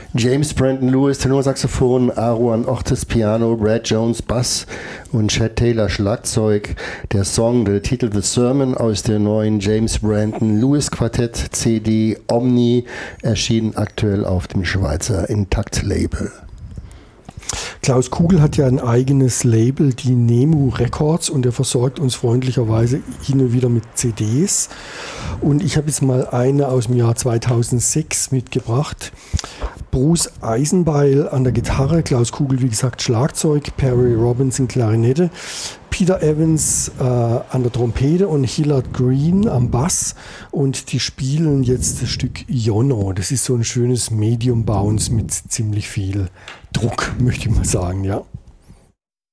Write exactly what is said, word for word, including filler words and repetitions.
James Brandon Lewis Tenorsaxophon, Aaron Ortiz Piano, Brad Jones Bass und Chad Taylor Schlagzeug. Der Song, der Titel The Sermon aus der neuen James Brandon Lewis Quartett C D Omni, erschienen aktuell auf dem Schweizer Intakt Label. Klaus Kugel hat ja ein eigenes Label, die Nemu Records, und er versorgt uns freundlicherweise hin und wieder mit C Ds. Und ich habe jetzt mal eine aus dem Jahr zweitausendsechs mitgebracht. Bruce Eisenbeil an der Gitarre, Klaus Kugel, wie gesagt, Schlagzeug, Perry Robinson Klarinette, Peter Evans äh, an der Trompete und Hillard Green am Bass, und die spielen jetzt das Stück Iono. Das ist so ein schönes Medium Bounce mit ziemlich viel Druck, möchte ich mal sagen, ja.